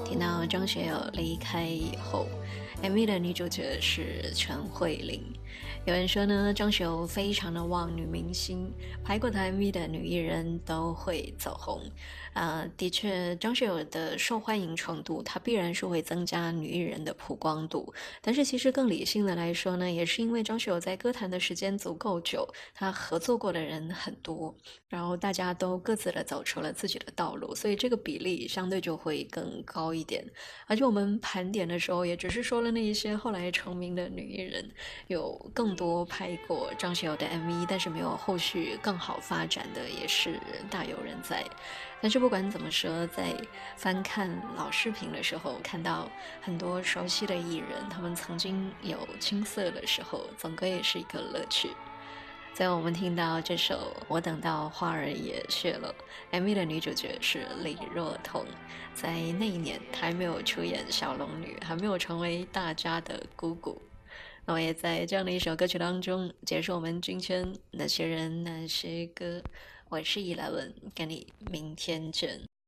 听到张学友离开以后， MV 的女主角是陈慧琳。有人说呢，张学友非常的旺女明星，拍过的 MV 的女艺人都会走红。的确，张学友的受欢迎程度，它必然是会增加女艺人的曝光度。但是其实更理性的来说呢，也是因为张学友在歌坛的时间足够久，他合作过的人很多，然后大家都各自的走出了自己的道路，所以这个比例相对就会更高一点。而且我们盘点的时候，也只是说了那一些后来成名的女艺人，有更多拍过张学友的 MV， 但是没有后续更好发展的也是大有人在。但是不管怎么说，在翻看老视频的时候，看到很多熟悉的艺人，他们曾经有青涩的时候，总归也是一个乐趣。在我们听到这首《我等到花儿也谢了》 MV 的女主角是李若彤，在那一年她还没有出演小龙女，还没有成为大家的姑姑。那我也在这样的一首歌曲当中结束我们君圈那些人那些歌。我是11，跟你明天见。